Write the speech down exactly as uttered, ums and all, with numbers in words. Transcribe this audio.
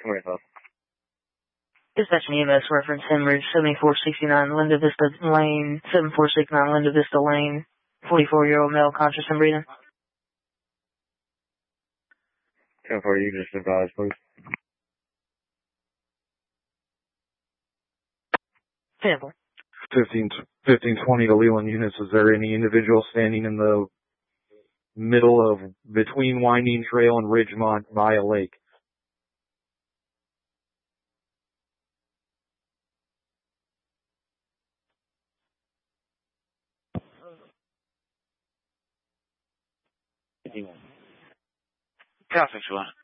twenty-five. Dispatch an E M S reference hemorrhage seventy-four sixty-nine Linda Vista Lane, seventy-four sixty-nine Linda Vista Lane, forty-four-year-old male conscious and breathing. ten four, you just advise, please. ten four. fifteen, fifteen twenty to Leland units. Is there any individual standing in the middle of between Winding Trail and Ridgemont by a lake? Cal six one.